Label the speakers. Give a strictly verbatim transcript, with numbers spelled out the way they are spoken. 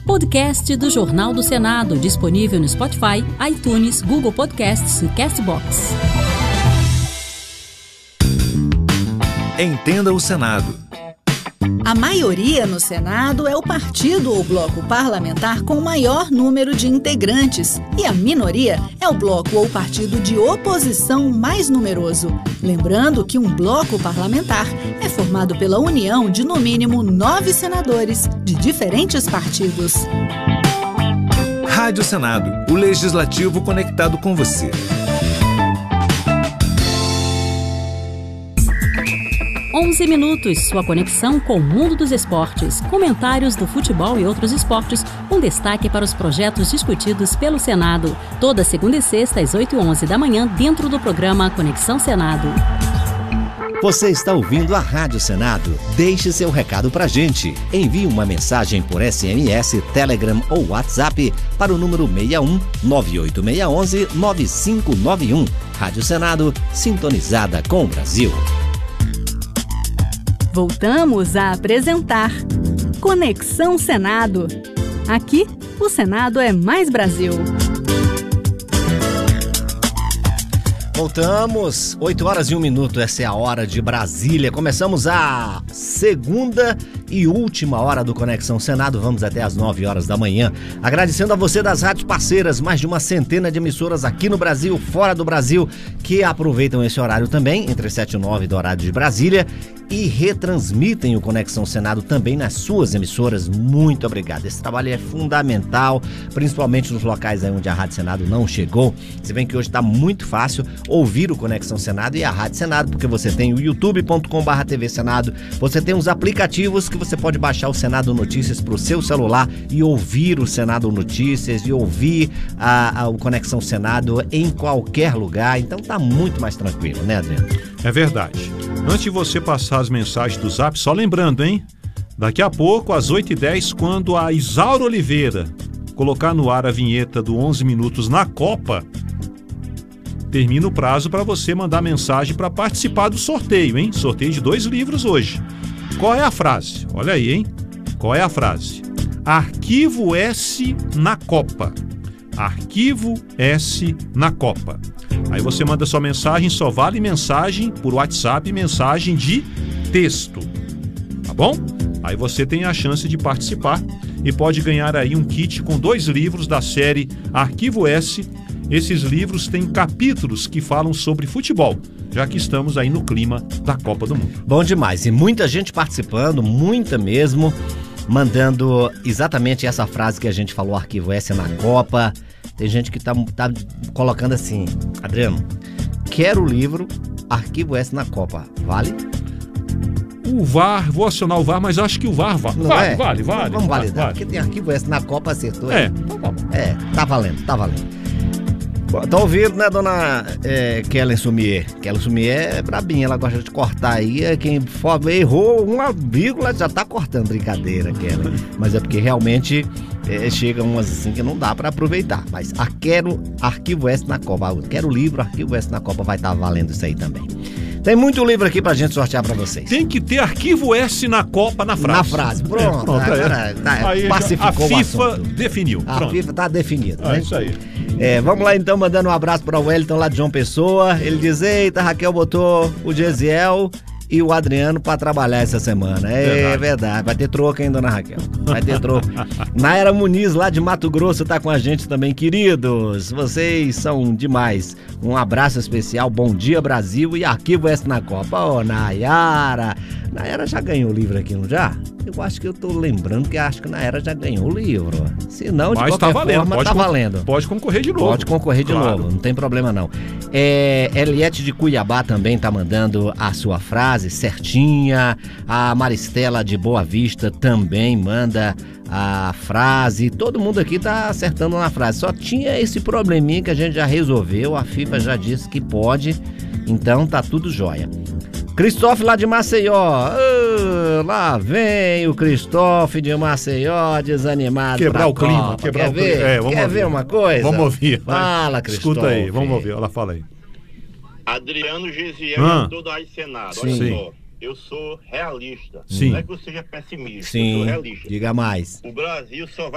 Speaker 1: Podcast do Jornal do Senado, disponível no Spotify, iTunes, Google Podcasts e Castbox.
Speaker 2: Entenda o Senado.
Speaker 3: A maioria no Senado é o partido ou bloco parlamentar com o maior número de integrantes e a minoria é o bloco ou partido de oposição mais numeroso. Lembrando que um bloco parlamentar é formado pela união de no mínimo nove senadores de diferentes partidos.
Speaker 2: Rádio Senado, o legislativo conectado com você.
Speaker 1: onze minutos, sua conexão com o mundo dos esportes. Comentários do futebol e outros esportes, com destaque para os projetos discutidos pelo Senado. Toda segunda e sexta, às oito e onze da manhã, dentro do programa Conexão Senado.
Speaker 4: Você está ouvindo a Rádio Senado? Deixe seu recado pra gente. Envie uma mensagem por S M S, Telegram ou WhatsApp para o número seis um nove oito seis um um nove cinco nove um. Rádio Senado, sintonizada com o Brasil.
Speaker 3: Voltamos a apresentar Conexão Senado. Aqui, o Senado é mais Brasil.
Speaker 4: Voltamos, oito horas e um minuto, essa é a hora de Brasília. Começamos a segunda e última hora do Conexão Senado, vamos até às nove horas da manhã. Agradecendo a você das rádios parceiras, mais de uma centena de emissoras aqui no Brasil, fora do Brasil, que aproveitam esse horário também, entre sete e nove do horário de Brasília, e retransmitem o Conexão Senado também nas suas emissoras. Muito obrigado. Esse trabalho é fundamental, principalmente nos locais aí onde a Rádio Senado não chegou. Se bem que hoje está muito fácil ouvir o Conexão Senado e a Rádio Senado, porque você tem o youtube ponto com barra T V Senado, você tem os aplicativos que você pode baixar o Senado Notícias para o seu celular e ouvir o Senado Notícias e ouvir a, a, o Conexão Senado em qualquer lugar. Então tá muito mais tranquilo, né, Adriano?
Speaker 5: É verdade. Antes de você passar as mensagens do Zap, só lembrando, hein? Daqui a pouco, às oito e dez, quando a Isaura Oliveira colocar no ar a vinheta do onze minutos na Copa, termina o prazo para você mandar mensagem para participar do sorteio, hein? Sorteio de dois livros hoje. Qual é a frase? Olha aí, hein? Qual é a frase? Arquivo S na Copa. Arquivo S na Copa. Aí você manda sua mensagem, só vale mensagem por WhatsApp, mensagem de texto. Tá bom? Aí você tem a chance de participar e pode ganhar aí um kit com dois livros da série Arquivo S. Esses livros têm capítulos que falam sobre futebol, já que estamos aí no clima da Copa do Mundo.
Speaker 4: Bom demais, e muita gente participando, muita mesmo, mandando exatamente essa frase que a gente falou, Arquivo S na Copa. Tem gente que tá, tá colocando assim, Adriano, quero o livro Arquivo S na Copa, vale?
Speaker 5: O V A R, vou acionar o V A R, mas acho que o V A R vale.
Speaker 4: Não
Speaker 5: vale,
Speaker 4: é?
Speaker 5: vale, vale.
Speaker 4: Vamos
Speaker 5: vale,
Speaker 4: validar,
Speaker 5: vale.
Speaker 4: porque tem Arquivo S na Copa, acertou.
Speaker 5: É,
Speaker 4: então tá bom. É, tá valendo, tá valendo. Bom, tá ouvindo, né, dona é, Kellen Sumier? Kellen Sumier é brabinha, ela gosta de cortar aí. Quem for, errou uma vírgula já tá cortando, brincadeira, Kellen. Mas é porque realmente é, chega umas assim que não dá pra aproveitar. Mas a quero Arquivo S na Copa. Quero o livro Arquivo S na Copa, vai estar valendo isso aí também. Tem muito livro aqui pra gente sortear pra vocês.
Speaker 5: Tem que ter Arquivo S na Copa na frase.
Speaker 4: Na frase, pronto.
Speaker 5: É, pronto
Speaker 4: agora,
Speaker 5: é.
Speaker 4: tá,
Speaker 5: Aí
Speaker 4: pacificou
Speaker 5: a
Speaker 4: o
Speaker 5: FIFA
Speaker 4: assunto.
Speaker 5: definiu.
Speaker 4: A
Speaker 5: Pronto.
Speaker 4: FIFA tá definida,
Speaker 5: Ah,
Speaker 4: né?
Speaker 5: isso aí.
Speaker 4: É, vamos lá então, mandando um abraço para o Wellington lá de João Pessoa. Ele diz, eita, Raquel botou o Gesiel e o Adriano para trabalhar essa semana. É verdade. verdade, vai ter troca, hein, dona Raquel? Vai ter troca. Naira Muniz lá de Mato Grosso tá com a gente também, queridos. Vocês são demais. Um abraço especial, bom dia Brasil e Arquivo S na Copa. Ô, oh, Nayara. Nayara já ganhou o livro aqui, não já? Eu acho que eu tô lembrando que acho que a Nayara já ganhou o livro. Se não, de
Speaker 5: Mas
Speaker 4: qualquer
Speaker 5: tá valendo,
Speaker 4: forma,
Speaker 5: pode
Speaker 4: tá
Speaker 5: con-
Speaker 4: valendo.
Speaker 5: Pode concorrer de novo.
Speaker 4: Pode concorrer de
Speaker 5: Claro.
Speaker 4: novo, não tem problema não. É, Eliette de Cuiabá também tá mandando a sua frase certinha. A Maristela de Boa Vista também manda a frase. Todo mundo aqui tá acertando na frase. Só tinha esse probleminha que a gente já resolveu. A FIFA já disse que pode, então tá tudo jóia. Cristóvão lá de Maceió. Oh, lá vem o Cristóvão de Maceió, desanimado.
Speaker 5: Quebrar o
Speaker 4: pra
Speaker 5: clima,
Speaker 4: Copa.
Speaker 5: quebrar
Speaker 4: Quer
Speaker 5: o
Speaker 4: ver?
Speaker 5: clima. É, vamos
Speaker 4: Quer
Speaker 5: ouvir.
Speaker 4: ver uma coisa?
Speaker 5: Vamos ouvir. vai.
Speaker 4: Fala, Cristóvão.
Speaker 5: Escuta aí, vamos ouvir. Ela fala aí.
Speaker 6: Adriano Gesiel
Speaker 5: Ah.
Speaker 6: e todo aí Senado.
Speaker 4: Sim.
Speaker 6: Olha só, eu sou realista.
Speaker 5: Sim.
Speaker 6: Não é que eu seja pessimista, eu
Speaker 4: Sim,
Speaker 6: sou realista.
Speaker 4: diga mais.
Speaker 6: O Brasil só vai